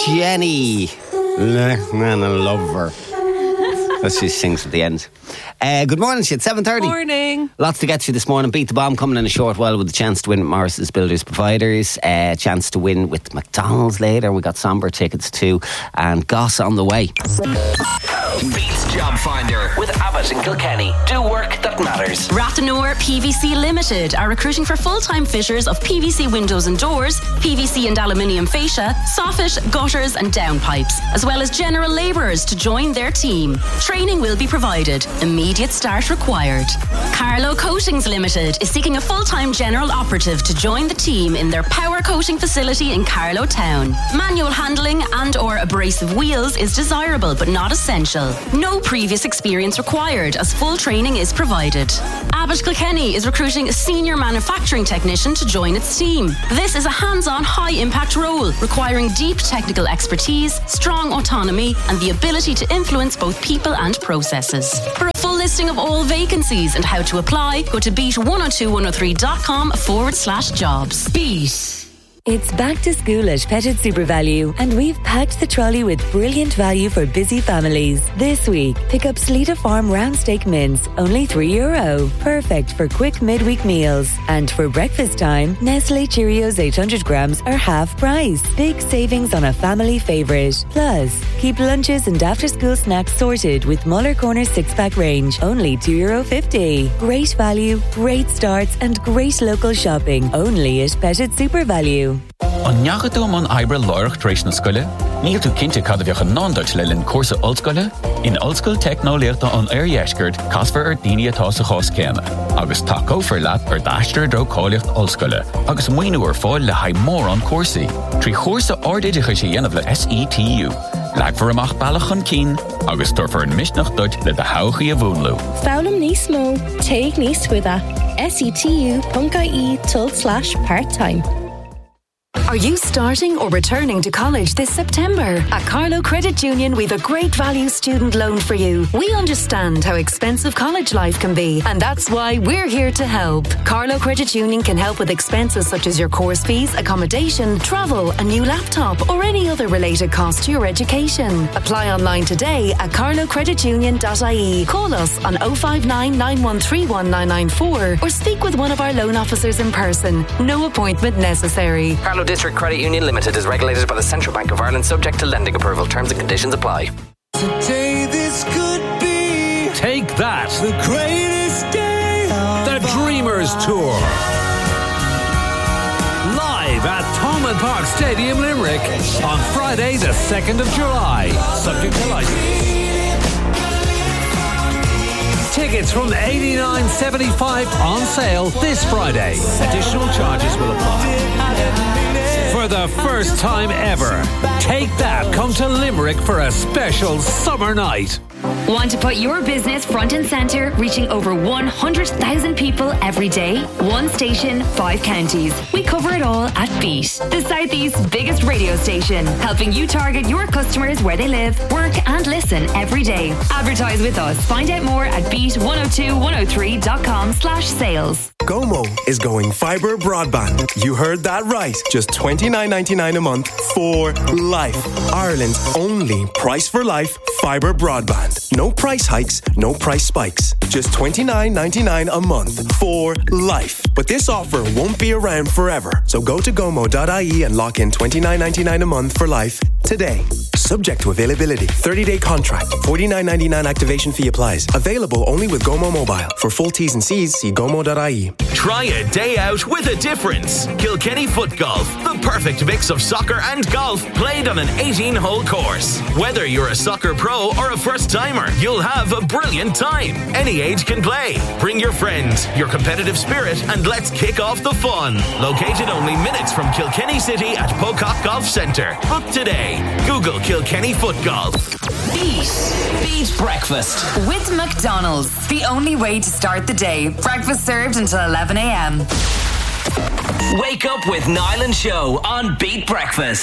Jenny. Man, I love her. That's she sings at the end. Good morning, shit. 7:30. Morning. Lots to get to this morning. Beat the Bomb coming in a short while with a chance to win with Morris's Builders Providers. Chance to win with McDonald's later. We got Somber tickets too. And Goss on the way. Beats Job Finder with Abbott and Kilkenny. Do work that matters. Rathanur PVC Limited are recruiting for full-time fitters of PVC windows and doors, PVC and aluminium fascia, soffit, gutters and downpipes, as well as general labourers to join their team. Training will be provided. Immediate start required. Carlo Coatings Limited is seeking a full-time general operative to join the team in their power coating facility in Carlo Town. Manual handling and or abrasive wheels is desirable but not essential. No previous experience required as full training is provided. Abbott Kilkenny is recruiting a senior manufacturing technician to join its team. This is a hands-on high-impact role requiring deep technical expertise, strong autonomy and the ability to influence both people and processes. For a full listing of all vacancies and how to apply, go to beat102103.com/jobs. Beat. It's back to school at Petted Super Value, and we've packed the trolley with brilliant value for busy families. This week, pick up Sleeta Farm round steak mince, only €3. Perfect for quick midweek meals. And for breakfast time, Nestle Cheerios 800 grams are half price. Big savings on a family favourite. Plus, keep lunches and after-school snacks sorted with Muller Corner 6-pack range, only €2.50. Great value, great starts, and great local shopping, only at Petted Super Value. An neagadú man Ibra Lorach Tréis na Scoile, níl tú cinnte cad a bheocha nándait le linn cuasa Oldscoile, in Oldscoil Technoléirta an Éireascaird casfar daoine atá sa chás céanna, agus taco for leat daistir dro cáilíocht Oldscoile, agus muoinú fáil le haid mór an cuasaí. Trí chósa ardéidecha sé dhéanamh le SETU. Leagfar amach bailach an cín, agus torfar an misnach duit le de hauchaí a bhúnlú. Fálam níos mó, teig níos cuida. SETU.ie/part-time. Are you starting or returning to college this September? At Carlo Credit Union, we've a great value student loan for you. We understand how expensive college life can be, and that's why we're here to help. Carlo Credit Union can help with expenses such as your course fees, accommodation, travel, a new laptop, or any other related cost to your education. Apply online today at carlocreditunion.ie. Call us on 059 9131 994 or speak with one of our loan officers in person. No appointment necessary. Carlo District Credit Union Limited is regulated by the Central Bank of Ireland, subject to lending approval. Terms and conditions apply. Today this could be Take That, the greatest day of the Dreamers Tour. Live at Thomond Park Stadium, Limerick on Friday the 2nd of July. Subject to license. Tickets from $89.75 on sale this Friday. Additional charges will apply. For the first time ever, Take That come to Limerick for a special summer night. Want to put your business front and centre, reaching over 100,000 people every day? One station, 5 counties. We cover it all at Beat, the Southeast's biggest radio station, helping you target your customers where they live, work and listen every day. Advertise with us. Find out more at beat102103.com/sales. Gomo is going fibre broadband. You heard that right. Just $29.99 a month for life. Ireland's only price for life fibre broadband. No price hikes, no price spikes. Just $29.99 a month for life. But this offer won't be around forever. So go to gomo.ie and lock in $29.99 a month for life today. Subject to availability. 30-day contract. $49.99 activation fee applies. Available only with Gomo Mobile. For full T's and C's, see gomo.ie. Try a day out with a difference. Kilkenny Foot Golf. The perfect mix of soccer and golf played on an 18-hole course. Whether you're a soccer pro or a first-timer, you'll have a brilliant time. Any age can play. Bring your friends, your competitive spirit, and let's kick off the fun. Located only minutes from Kilkenny City at Pocock Golf Centre. Book today. Google Kilkenny Foot Golf. Beat Breakfast with McDonald's. The only way to start the day. Breakfast served until 11 a.m. Wake up with Niall and Show on Beat Breakfast.